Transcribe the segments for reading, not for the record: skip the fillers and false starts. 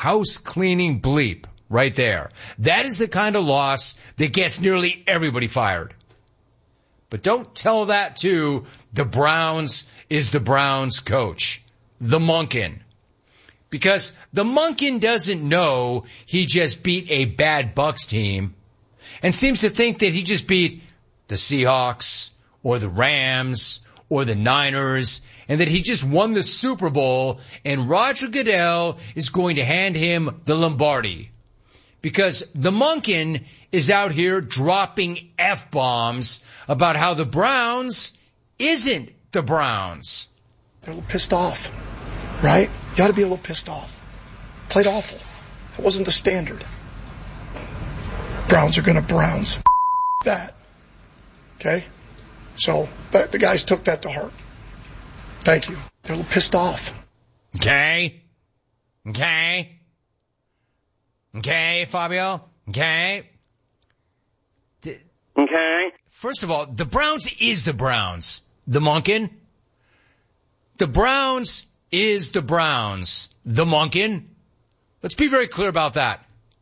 house cleaning bleep right there. That is the kind of loss that gets nearly everybody fired. But don't tell that to the Browns is the Browns coach, the Monken. Because the Monken doesn't know he just beat a bad Bucs team and seems to think that he just beat the Seahawks or the Rams or the Niners and that he just won the Super Bowl and Roger Goodell is going to hand him the Lombardi. Because the Monken is out here dropping F-bombs about how the Browns isn't the Browns. They're a little pissed off, right? You got to be a little pissed off. Played awful. That wasn't the standard. Browns are going to Browns. That. Okay? So the guys took that to heart. Thank you. They're a little pissed off. Okay, Fabio? Okay. Okay. First of all, the Browns is the Browns. The Monken. The Browns is the Browns. The Monken. Let's be very clear about that.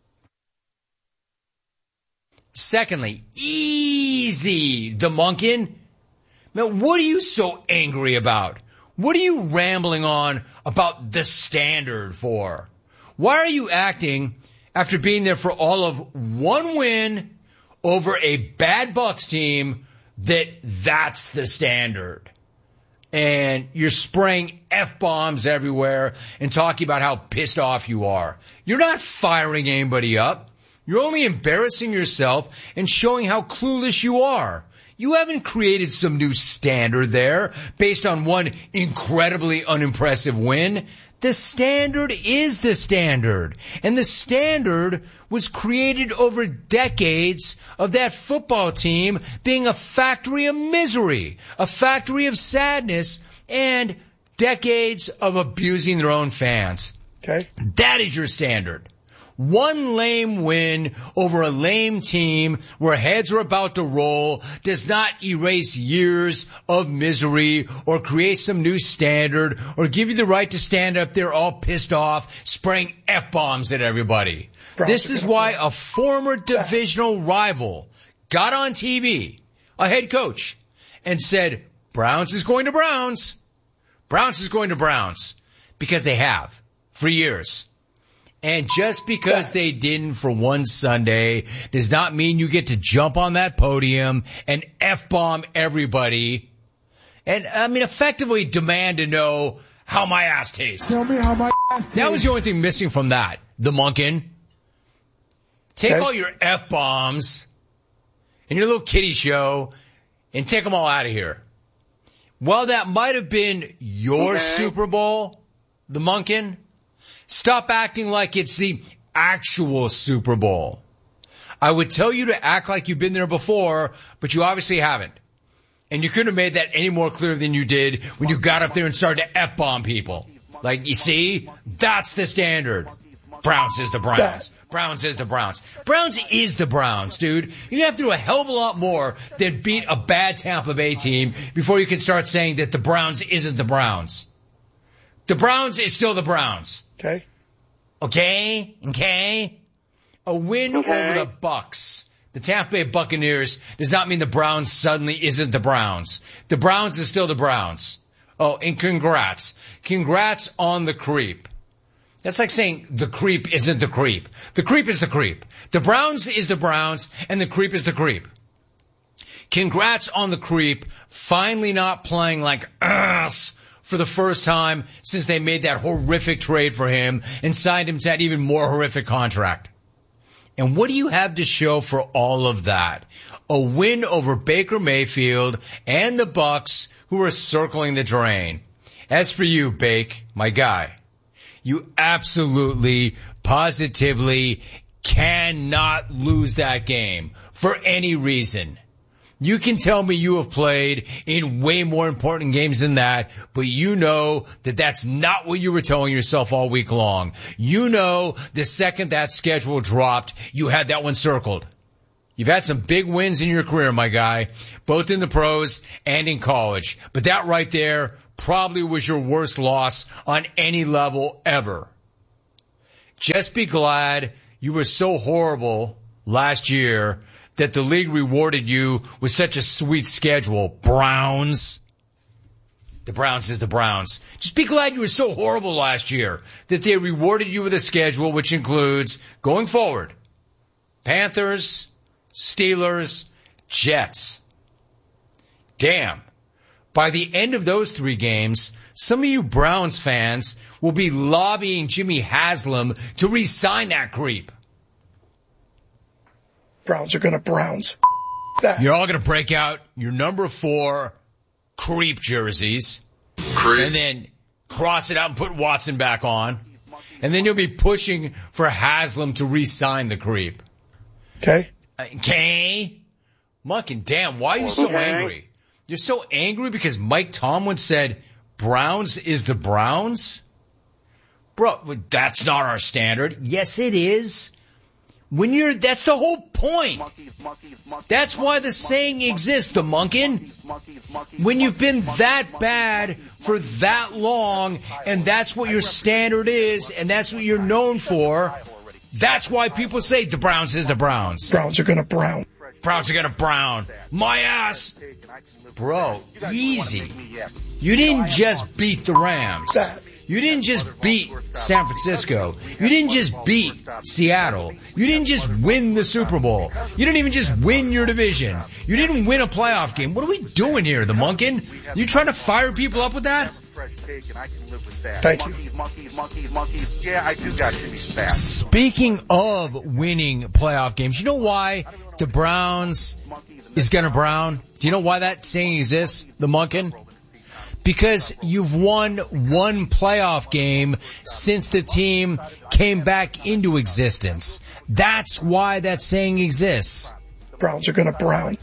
Secondly, easy, the Monken. Man, what are you so angry about? What are you rambling on about the standard for? Why are you acting after being there for all of one win over a bad Bucs team that's the standard? And you're spraying F-bombs everywhere and talking about how pissed off you are. You're not firing anybody up. You're only embarrassing yourself and showing how clueless you are. You haven't created some new standard there based on one incredibly unimpressive win. The standard is the standard. And the standard was created over decades of that football team being a factory of misery, a factory of sadness, and decades of abusing their own fans. Okay. That is your standard. One lame win over a lame team where heads are about to roll does not erase years of misery or create some new standard or give you the right to stand up there all pissed off spraying F-bombs at everybody. This is why a former divisional rival got on TV, a head coach, and said, Browns is going to Browns. Browns is going to Browns. Because they have for years. And just because they didn't for one Sunday does not mean you get to jump on that podium and F-bomb everybody. And, I mean, effectively demand to know how my ass tastes. Tell me how my ass tastes. That was the only thing missing from that. The Monken. Take all your F-bombs and your little kiddie show and take them all out of here. While that might have been your Super Bowl, the Monken, stop acting like it's the actual Super Bowl. I would tell you to act like you've been there before, but you obviously haven't. And you couldn't have made that any more clear than you did when you got up there and started to F-bomb people. Like, you see? That's the standard. Browns is the Browns. Browns is the Browns. Browns is the Browns, dude. You have to do a hell of a lot more than beat a bad Tampa Bay team before you can start saying that the Browns isn't the Browns. The Browns is still the Browns. Okay. A win over the Bucs, the Tampa Bay Buccaneers, does not mean the Browns suddenly isn't the Browns. The Browns is still the Browns. Oh, and congrats. Congrats on the creep. That's like saying the creep isn't the creep. The creep is the creep. The Browns is the Browns, and the creep is the creep. Congrats on the creep finally not playing like ass for the first time since they made that horrific trade for him and signed him to that even more horrific contract. And what do you have to show for all of that? A win over Baker Mayfield and the Bucs, who are circling the drain. As for you, Bake, my guy, you absolutely, positively cannot lose that game for any reason. You can tell me you have played in way more important games than that, but you know that that's not what you were telling yourself all week long. You know the second that schedule dropped, you had that one circled. You've had some big wins in your career, my guy, both in the pros and in college. But that right there probably was your worst loss on any level ever. Just be glad you were so horrible last year that the league rewarded you with such a sweet schedule. Browns. The Browns is the Browns. Just be glad you were so horrible last year that they rewarded you with a schedule which includes, going forward, Panthers, Steelers, Jets. Damn. By the end of those 3 games, some of you Browns fans will be lobbying Jimmy Haslam to re-sign that creep. Browns are going to Browns. That. You're all going to break out your number 4 creep jerseys. And then cross it out and put Watson back on. And then you'll be pushing for Haslam to re-sign the creep. Okay. Okay. Mucking damn, why are you so angry? You're so angry because Mike Tomlin said Browns is the Browns? Bro, that's not our standard. Yes, it is. That's the whole point. That's why the saying exists, the Monkin. When you've been that bad for that long, and that's what your standard is, and that's what you're known for, that's why people say the Browns is the Browns. Browns are going to Brown. Browns are going to Brown. My ass. Bro, easy. You didn't just beat the Rams. You didn't just beat San Francisco. You didn't just beat Seattle. You didn't just win the Super Bowl. You didn't even just win your division. You didn't win a playoff game. What are we doing here, the Monkin? You trying to fire people up with that? Thank you. Yeah, I do got Jimmy Staff. Speaking of winning playoff games, you know why the Browns is gonna Brown? Do you know why that saying exists, the Monkin? Because you've won 1 playoff game since the team came back into existence. That's why that saying exists. Browns are going to Brown.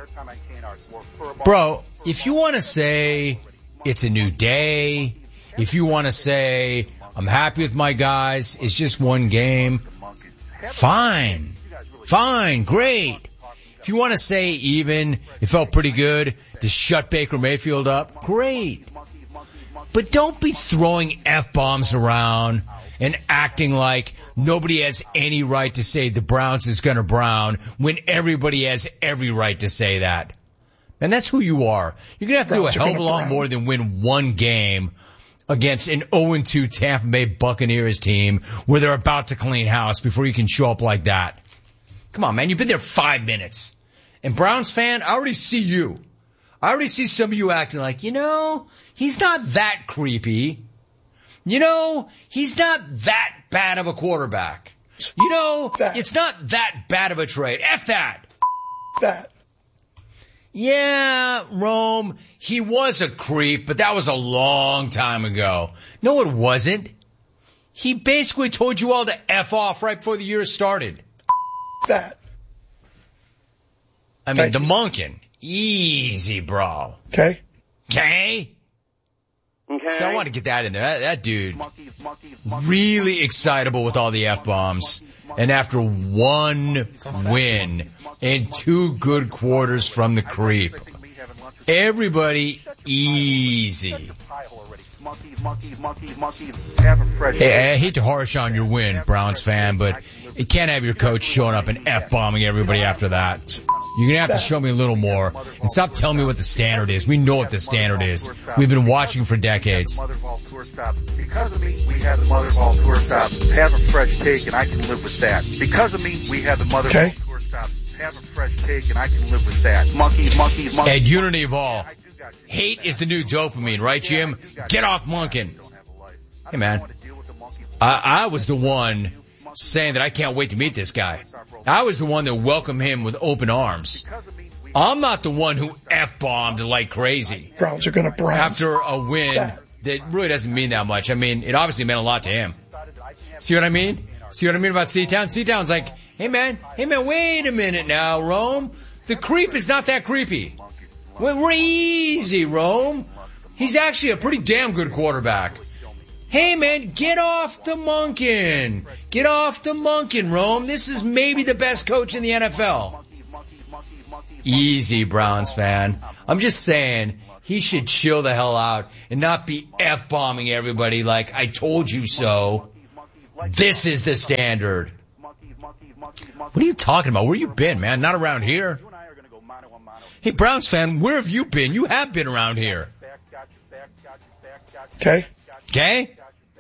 Bro, if you want to say it's a new day, if you want to say I'm happy with my guys, it's just 1 game, fine, great. If you want to say even it felt pretty good to shut Baker Mayfield up, great. But don't be throwing F-bombs around and acting like nobody has any right to say the Browns is going to Brown when everybody has every right to say that. And that's who you are. You're going to have to do a hell of a lot more than win 1 game against an 0-2 Tampa Bay Buccaneers team where they're about to clean house before you can show up like that. Come on, man. You've been there 5 minutes. And Browns fan, I already see you. I already see some of you acting like, he's not that creepy. He's not that bad of a quarterback. It's not that bad of a trade. F that. That. Yeah, Rome, he was a creep, but that was a long time ago. No, it wasn't. He basically told you all to F off right before the year started. That. I mean, the Monkin. Easy, bro. Okay. Okay? So I want to get that in there. That dude, really excitable with all the F-bombs. And after 1 win and 2 good quarters from the creep, everybody easy. Hey, I hate to harsh on your win, Browns fan, but you can't have your coach showing up and F-bombing everybody after that. You're going to have to show me a little more and stop telling me what the standard is. We know what the standard is. We've been watching for decades. Because of me, we have the Mother of all tour stops. Have a fresh take and I can live with that. Because of me, we have the Mother of all tour stops. Have a fresh take and I can live with that. Monkeys. At Unity of All, hate is the new dopamine, right, Jim? Get off Monkin. Hey, man. I was the one saying that I can't wait to meet this guy. I was the one that welcomed him with open arms. I'm not the one who F-bombed like crazy. Browns are going to Brown. After a win that really doesn't mean that much. I mean, it obviously meant a lot to him. See what I mean? See what I mean about C-Town? C-Town's like, hey man, wait a minute now, Rome. The creep is not that creepy. We're easy, Rome. He's actually a pretty damn good quarterback. Hey man, get off the Monkin. Get off the Monkin, Rome. This is maybe the best coach in the NFL. Easy, Browns fan. I'm just saying, he should chill the hell out and not be F-bombing everybody like I told you so. This is the standard. What are you talking about? Where you been, man? Not around here. Hey, Browns fan, where have you been? You have been around here. Okay. Okay?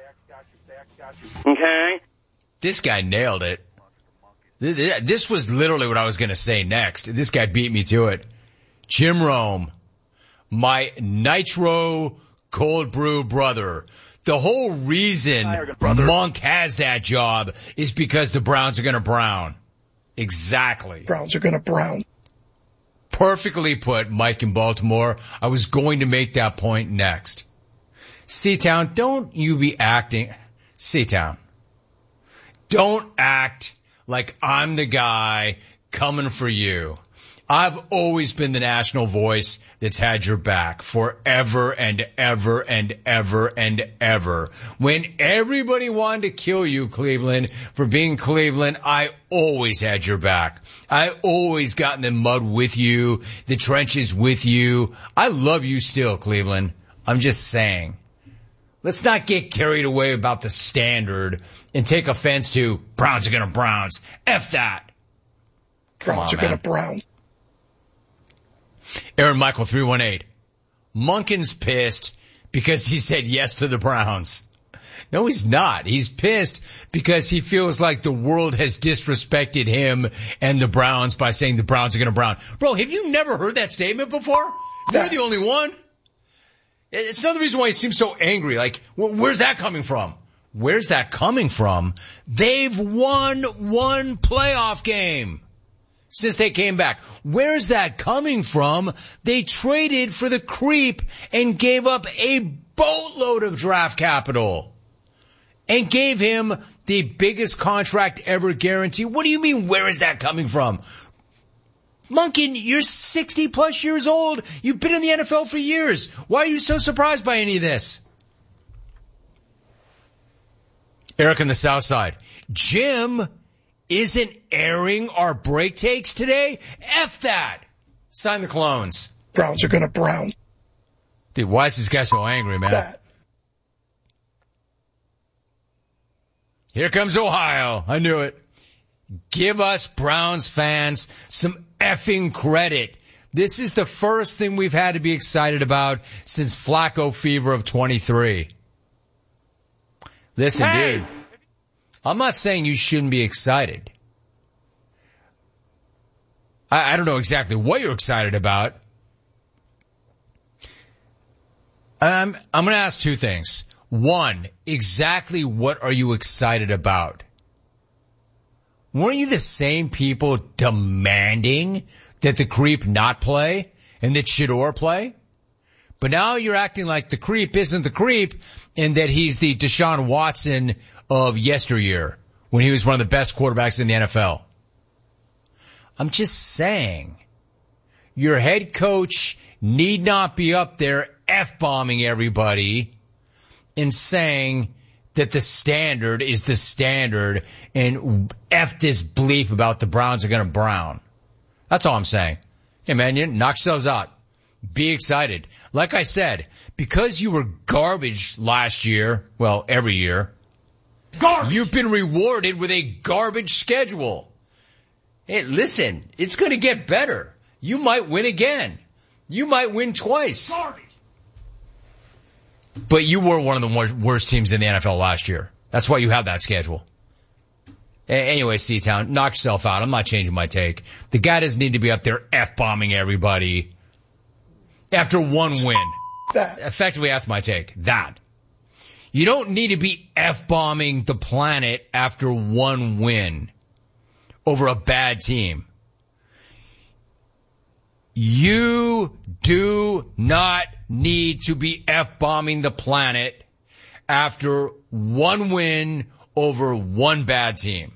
Okay. This guy nailed it. This was literally what I was going to say next. This guy beat me to it. Jim Rome, my nitro cold brew brother. The whole reason Monk has that job is because the Browns are going to brown. Exactly. Browns are going to brown. Perfectly put, Mike in Baltimore. I was going to make that point next. C-Town, don't you be acting... C-Town, don't act like I'm the guy coming for you. I've always been the national voice that's had your back forever and ever and ever and ever. When everybody wanted to kill you, Cleveland, for being Cleveland, I always had your back. I always got in the mud with you, the trenches with you. I love you still, Cleveland. I'm just saying. Let's not get carried away about the standard and take offense to Browns are going to Browns. F that. Browns are going to Browns. Aaron Michael 318. Monken's pissed because he said yes to the Browns. No, he's not. He's pissed because he feels like the world has disrespected him and the Browns by saying the Browns are going to Brown. Bro, have you never heard that statement before? You're the only one. It's another reason why he seems so angry. Like, where's that coming from? Where's that coming from? They've won one playoff game since they came back. Where's that coming from? They traded for the creep and gave up a boatload of draft capital and gave him the biggest contract ever guaranteed. What do you mean, where is that coming from? Monken, you're 60 plus years old. You've been in the NFL for years. Why are you so surprised by any of this? Eric on the South Side. Jim isn't airing our break takes today? F that. Sign the clones. Browns are going to brown. Dude, why is this guy so angry, man? That. Here comes Ohio. I knew it. Give us Browns fans some effing credit. This is the first thing we've had to be excited about since Flacco fever of 23. Listen, dude, I'm not saying you shouldn't be excited. I don't know exactly what you're excited about. I'm going to ask two things. One, exactly what are you excited about? Weren't you the same people demanding that the creep not play and that Shedeur play? But now you're acting like the creep isn't the creep and that he's the Deshaun Watson of yesteryear when he was one of the best quarterbacks in the NFL. I'm just saying, your head coach need not be up there F-bombing everybody and saying that the standard is the standard and F this bleep about the Browns are going to brown. That's all I'm saying. Hey, man, you knock yourselves out. Be excited. Like I said, because you were garbage last year, well, every year, you've been rewarded with a garbage schedule. Hey, listen, it's going to get better. You might win again. You might win twice. Garbage. But you were one of the worst teams in the NFL last year. That's why you have that schedule. Anyway, C-Town, knock yourself out. I'm not changing my take. The guy doesn't need to be up there F-bombing everybody after one win. Effectively, that's my take. That. You don't need to be F-bombing the planet after one win over a bad team. You do not need to be F-bombing the planet after one win over one bad team.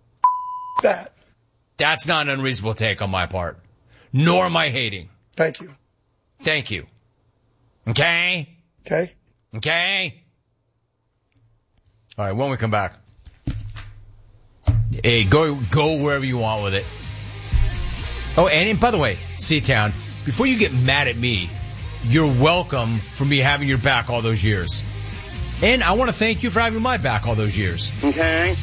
That's not an unreasonable take on my part. Nor am I hating. Thank you. Thank you. Okay? Okay. Okay? All right, when we come back. Hey, go wherever you want with it. Oh, and by the way, C-Town, before you get mad at me, you're welcome for me having your back all those years. And I want to thank you for having my back all those years. Okay.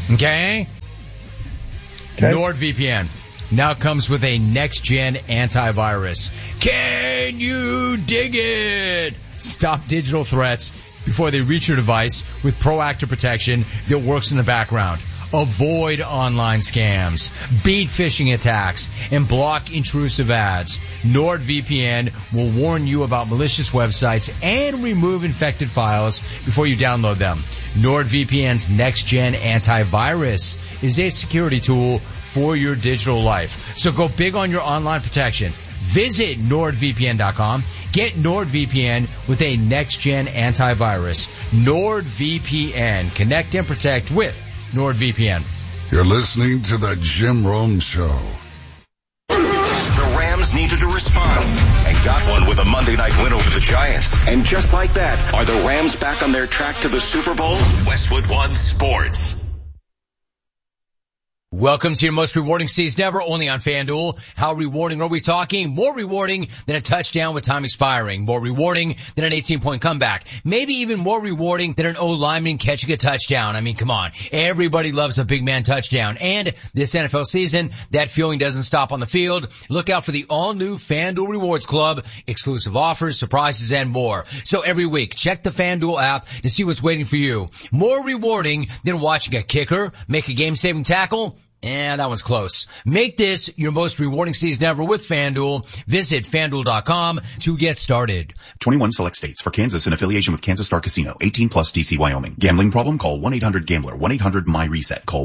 NordVPN now comes with a next-gen antivirus. Can you dig it? Stop digital threats before they reach your device with proactive protection that works in the background. Avoid online scams, beat phishing attacks, and block intrusive ads. NordVPN will warn you about malicious websites and remove infected files before you download them. NordVPN's next-gen antivirus is a security tool for your digital life. So go big on your online protection. Visit NordVPN.com. Get NordVPN with a next-gen antivirus. NordVPN. Connect and protect with NordVPN. You're listening to the Jim Rome Show. The Rams needed a response and got one with a Monday night win over the Giants. And just like that, are the Rams back on their track to the Super Bowl? Westwood One Sports. Welcome to your most rewarding season ever, only on FanDuel. How rewarding are we talking? More rewarding than a touchdown with time expiring. More rewarding than an 18-point comeback. Maybe even more rewarding than an O-lineman catching a touchdown. I mean, come on. Everybody loves a big man touchdown. And this NFL season, that feeling doesn't stop on the field. Look out for the all-new FanDuel Rewards Club. Exclusive offers, surprises, and more. So every week, check the FanDuel app to see what's waiting for you. More rewarding than watching a kicker make a game-saving tackle. And that one's close. Make this your most rewarding season ever with FanDuel. Visit FanDuel.com to get started. 21 select states. For Kansas in affiliation with Kansas Star Casino. 18 plus DC Wyoming. Gambling problem? Call 1-800-GAMBLER. 1-800-MY-RESET. Call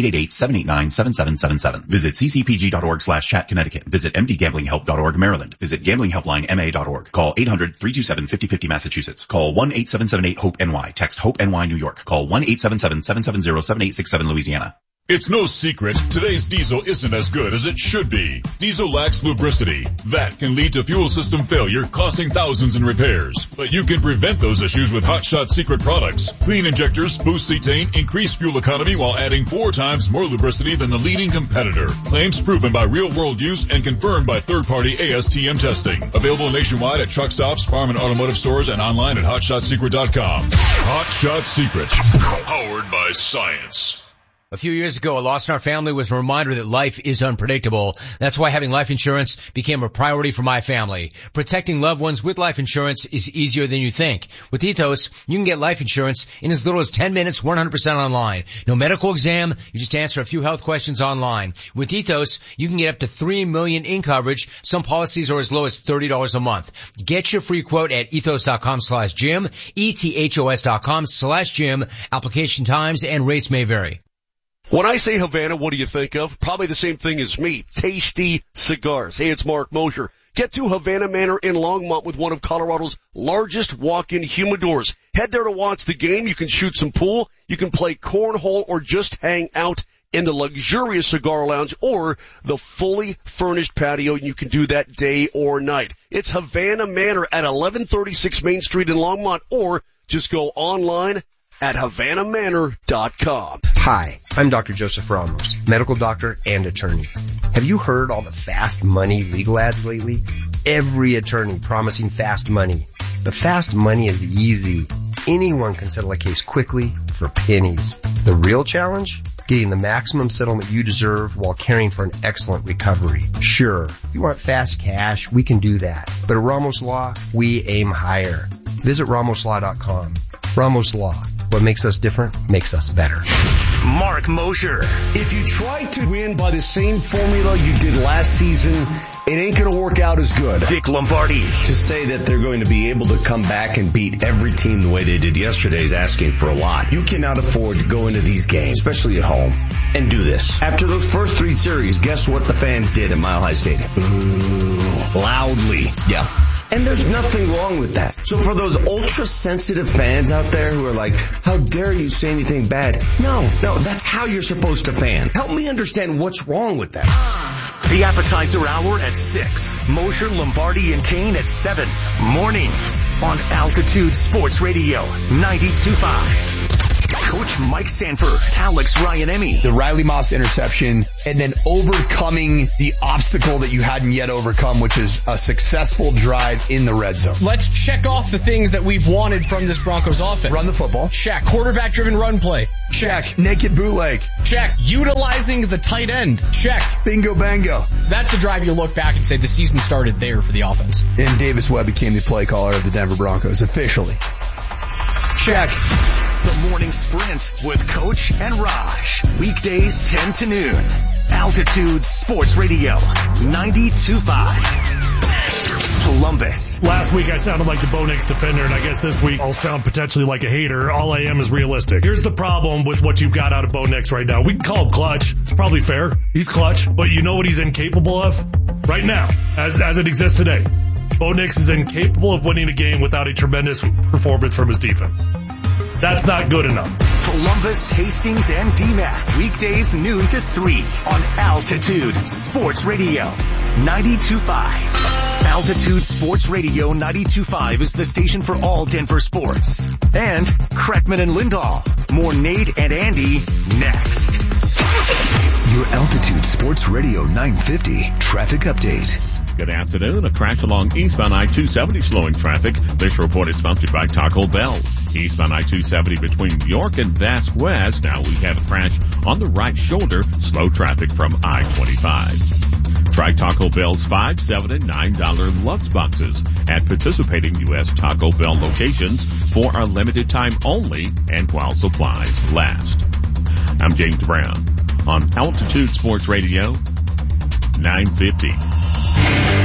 1-888-789-7777. Visit ccpg.org/chat Connecticut. Visit mdgamblinghelp.org Maryland. Visit gamblinghelplinema.org. Call 800-327-5050 Massachusetts. Call 1-8778-HOPE-NY. Text HOPE-NY New York. Call 1-877-770-7867 Louisiana. It's no secret, today's diesel isn't as good as it should be. Diesel lacks lubricity. That can lead to fuel system failure, costing thousands in repairs. But you can prevent those issues with Hot Shot Secret products. Clean injectors, boost cetane, increase fuel economy while adding 4 times more lubricity than the leading competitor. Claims proven by real-world use and confirmed by third-party ASTM testing. Available nationwide at truck stops, farm and automotive stores, and online at HotShotSecret.com. Hot Shot Secret. Powered by science. A few years ago, a loss in our family was a reminder that life is unpredictable. That's why having life insurance became a priority for my family. Protecting loved ones with life insurance is easier than you think. With Ethos, you can get life insurance in as little as 10 minutes, 100% online. No medical exam, you just answer a few health questions online. With Ethos, you can get up to $3 million in coverage. Some policies are as low as $30 a month. Get your free quote at ethos.com/Jim, ethos.com/Jim. Application times and rates may vary. When I say Havana, what do you think of? Probably the same thing as me. Tasty cigars. Hey, it's Mark Mosher. Get to Havana Manor in Longmont with one of Colorado's largest walk-in humidors. Head there to watch the game. You can shoot some pool. You can play cornhole or just hang out in the luxurious cigar lounge or the fully furnished patio. You can do that day or night. It's Havana Manor at 1136 Main Street in Longmont, or just go online at HavanaManor.com. Hi, I'm Dr. Joseph Ramos, medical doctor and attorney. Have you heard all the fast money legal ads lately? Every attorney promising fast money. But fast money is easy. Anyone can settle a case quickly for pennies. The real challenge? Getting the maximum settlement you deserve while caring for an excellent recovery. Sure, if you want fast cash, we can do that. But at Ramos Law, we aim higher. Visit RamosLaw.com. Ramos Law. What makes us different makes us better. Mark Mosher. If you try to win by the same formula you did last season, it ain't going to work out as good. Vic Lombardi. To say that they're going to be able to come back and beat every team the way they did yesterday is asking for a lot. You cannot afford to go into these games, especially at home, and do this. After those first 3 series, guess what the fans did at Mile High Stadium? Boo. Loudly. Yeah. And there's nothing wrong with that. So for those ultra-sensitive fans out there who are like, how dare you say anything bad? No, that's how you're supposed to fan. Help me understand what's wrong with that. The appetizer hour at 6. Mosher, Lombardi, and Kane at 7. Mornings on Altitude Sports Radio 92.5. Coach Mike Sanford, Alex Ryan-Emmy. The Riley Moss interception, and then overcoming the obstacle that you hadn't yet overcome, which is a successful drive in the red zone. Let's check off the things that we've wanted from this Broncos offense. Run the football. Check. Quarterback-driven run play. Check. Naked bootleg. Check. Utilizing the tight end. Check. Bingo bango. That's the drive you look back and say the season started there for the offense. And Davis Webb became the play caller of the Denver Broncos officially. Check. The Morning Sprint with Coach and Raj. Weekdays 10 to noon. Altitude Sports Radio 92.5. Columbus. Last week I sounded like the Bo Nix defender, and I guess this week I'll sound potentially like a hater. All I am is realistic. Here's the problem with what you've got out of Bo Nix right now. We can call him clutch. It's probably fair. He's clutch, but you know what he's incapable of? Right now, as it exists today. Bo Nix is incapable of winning a game without a tremendous performance from his defense. That's not good enough. Columbus, Hastings, and DMAC. Weekdays noon to 3 on Altitude Sports Radio 92.5. Altitude Sports Radio 92.5 is the station for all Denver sports. And Kreckman and Lindahl. More Nate and Andy next. Your Altitude Sports Radio 950 traffic update. Good afternoon. A crash along eastbound I-270 slowing traffic. This report is sponsored by Taco Bell. Eastbound I-270 between York and Vasquez. Now we have a crash on the right shoulder. Slow traffic from I-25. Try Taco Bell's $5, $7, and $9 lunch boxes at participating U.S. Taco Bell locations for a limited time only and while supplies last. I'm James Brown on Altitude Sports Radio 950.